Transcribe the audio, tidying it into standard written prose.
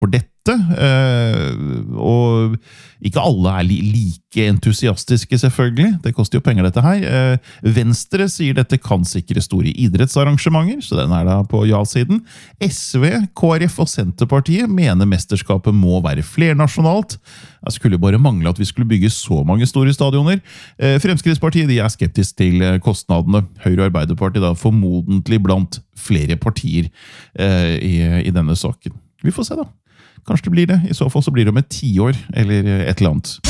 for dette, og ikke alle like entusiastiske selvfølgelig, det koster jo penger dette her. Venstre sier dette kan sikre store idrettsarrangementer, så den da på ja-siden. SV, KrF og Senterpartiet mener mesterskapet må være flernasjonalt. Det skulle jo bare mangle at vi skulle bygge så mange store stadioner. Fremskrittspartiet de skeptisk til kostnadene. Høyre og Arbeiderpartiet da formodentlig blant flere partier i denne saken. Vi får se da. Kanskje det blir det. I så fall så blir det om et 10 år eller et eller annet.